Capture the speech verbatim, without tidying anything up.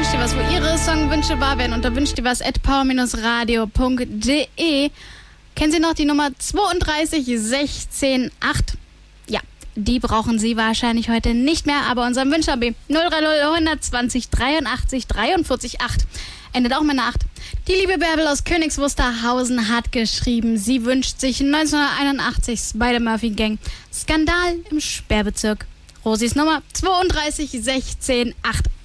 Wünsch dir was, wo ihre Songwünsche wahr werden, unter wünsch dir was at power radio punkt de. Kennen Sie noch die Nummer zweiunddreißig sechzehn acht? Ja, die brauchen Sie wahrscheinlich heute nicht mehr, aber unserem Wünscher B null drei null eins zwei null dreiundachtzig dreiundvierzig acht endet auch mit einer acht. Die liebe Bärbel aus Königs Wusterhausen hat geschrieben, sie wünscht sich neunzehnhunderteinundachtzig Spider-Murphy Gang Skandal im Sperrbezirk. Rosis Nummer zweiunddreißig sechzehn acht.